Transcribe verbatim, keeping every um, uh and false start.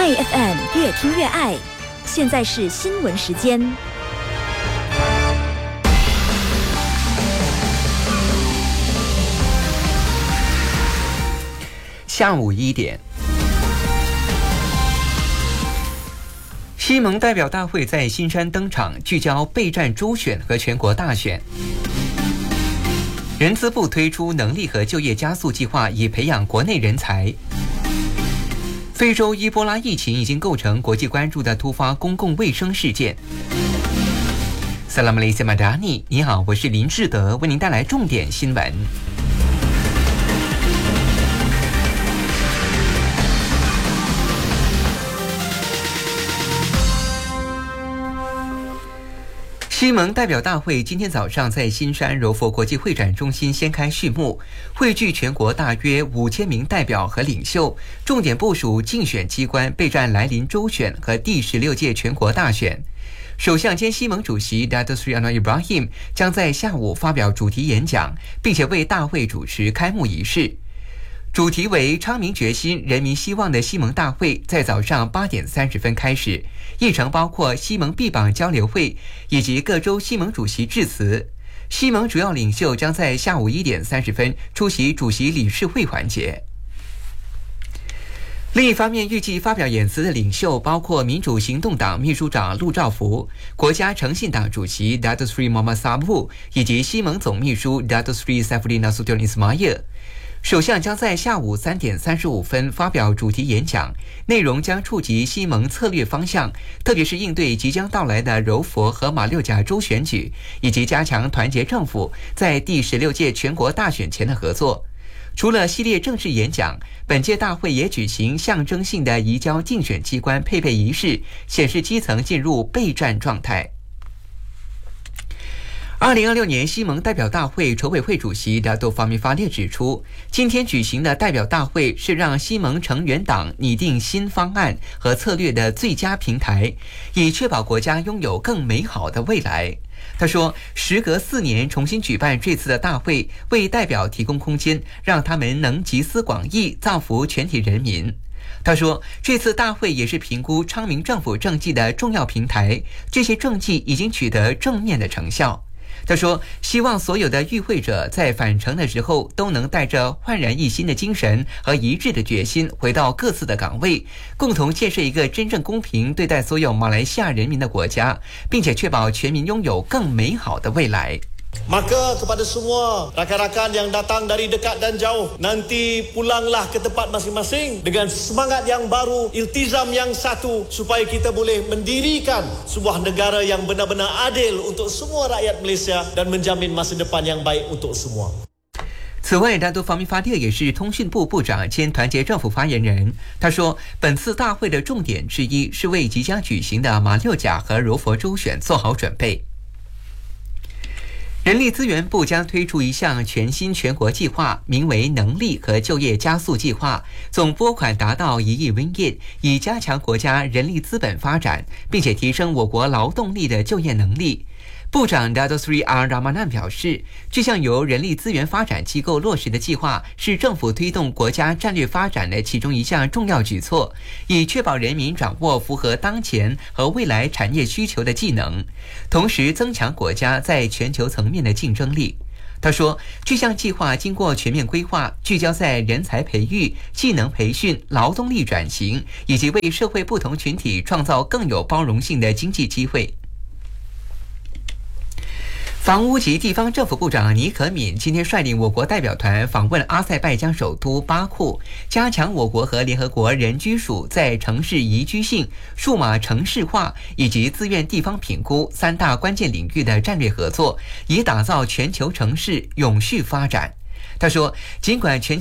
My F M 越听越爱。现在是新闻时间。 下午一点，西盟代表大会在新山登场，聚焦备战州选和全国大选。人资部推出能力和就业加速计划，以培养国内人才。非洲伊波拉疫情已经构成国际关注的突发公共卫生事件。萨拉姆雷西马达尼，你好，我是林志德，为您带来重点新闻。西盟代表大会今天早上在新山柔佛国际会展中心掀开序幕，汇聚全国大约五千名代表和领袖，重点部署竞选机关备战来临州选和第十六届全国大选。首相兼西盟主席 Datuk Seri Anwar Ibrahim 将在下午发表主题演讲，并且为大会主持开幕仪式。主题为昌明决心人民希望的西盟大会在早上八点三十分开始，议程包括西盟臂膀交流会以及各州西盟主席致辞。西盟主要领袖将在下午一点三十分出席主席理事会环节。另一方面，预计发表演辞的领袖包括民主行动党秘书长陆兆福、国家诚信党主席 Datuk Seri Muhammad Sabri 以及西盟总秘书 Datuk Seri Saifuddin Nasution Ismail。首相将在下午三点三十五分发表主题演讲，内容将触及西盟策略方向，特别是应对即将到来的柔佛和马六甲州选举，以及加强团结政府在第十六届全国大选前的合作。除了系列正式演讲，本届大会也举行象征性的移交竞选机关配备仪式，显示基层进入备战状态。二零二六年西盟代表大会筹委会主席 Datuk Fahmi Fadil 指出，今天举行的代表大会是让西盟成员党拟定新方案和策略的最佳平台，以确保国家拥有更美好的未来。他说，时隔四年重新举办这次的大会，为代表提供空间，让他们能集思广益，造福全体人民。他说，这次大会也是评估昌明政府政绩的重要平台，这些政绩已经取得正面的成效。他说，希望所有的与会者在返程的时候都能带着焕然一新的精神和一致的决心回到各自的岗位，共同建设一个真正公平对待所有马来西亚人民的国家，并且确保全民拥有更美好的未来。 Maka kepada semua rakan-rakan yang datang dari dekat dan jauh, nanti pulanglah ke tempat masing-masing dengan semangat yang baru, iltizam yang satu, supaya kita boleh mendirikan sebuah negara yang benar-benar adil untuk semua rakyat Malaysia dan menjamin masa depan yang baik untuk semua。 此外，大都方面发电也是通讯部部长兼团结政府发言人。他说，本次大会的重点之一是为即将举行的马六甲和柔佛州选做好准备。人力资源部将推出一项全新全国计划，名为能力和就业加速计划，总拨款达到一亿 ringgit， 以加强国家人力资本发展，并且提升我国劳动力的就业能力。部长 Datuk Seri R Ramanan 表示，这项由人力资源发展机构落实的计划是政府推动国家战略发展的其中一项重要举措，以确保人民掌握符合当前和未来产业需求的技能，同时增强国家在全球层面的竞争力。他说，这项计划经过全面规划，聚焦在人才培育、技能培训、劳动力转型，以及为社会不同群体创造更有包容性的经济机会。房屋及地方政府部长尼可敏今天率领我国代表团访问阿塞拜疆首都巴库，加强我国和联合国人居署在城市宜居性、数码城市化以及自愿地方评估三大关键领域的战略合作，以打造全球城市永续发展。他说，尽管全